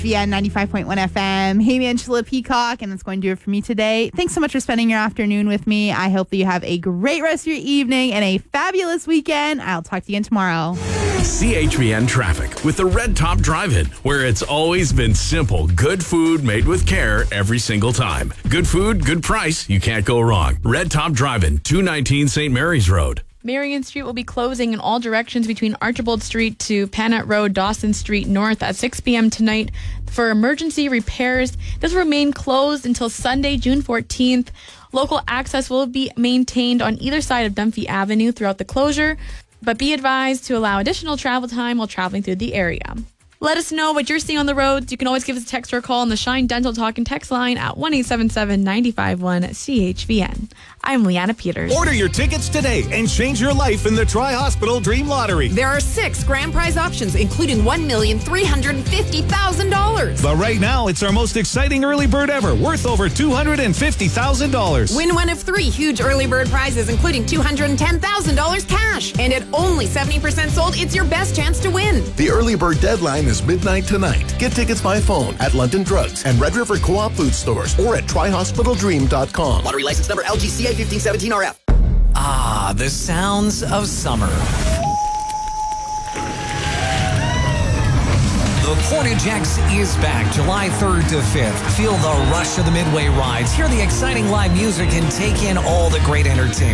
via 95.1 FM. Hey, Angela Peacock, and that's going to do it for me today. Thanks so much for spending your afternoon with me. I hope that you have a great rest of your evening and a fabulous weekend. I'll talk to you again tomorrow. CHVN traffic with the Red Top Drive-In, where it's always been simple. Good food made with care every single time. Good food, good price. You can't go wrong. Red Top Drive-In, 219 St. Mary's Road. Marion Street will be closing in all directions between Archibald Street to Panet Road, Dawson Street North at 6 p.m. tonight for emergency repairs. This will remain closed until Sunday, June 14th. Local access will be maintained on either side of Dunphy Avenue throughout the closure, but be advised to allow additional travel time while traveling through the area. Let us know what you're seeing on the roads. You can always give us a text or a call on the Shine Dental Talk and text line at 1-877-951-CHVN. I'm Leanna Peters. Order your tickets today and change your life in the Tri-Hospital Dream Lottery. There are 6 grand prize options, including $1,350,000. But right now, it's our most exciting early bird ever, worth over $250,000. Win one of 3 huge early bird prizes, including $210,000 cash. And at only 70% sold, it's your best chance to win. The early bird deadline is midnight tonight. Get tickets by phone at London Drugs and Red River Co-op food stores or at TriHospitalDream.com. Lottery license number LGCA 1517RF. Ah, the sounds of summer. The Portage X is back July 3rd to 5th. Feel the rush of the Midway rides, hear the exciting live music, and take in all the great entertainment.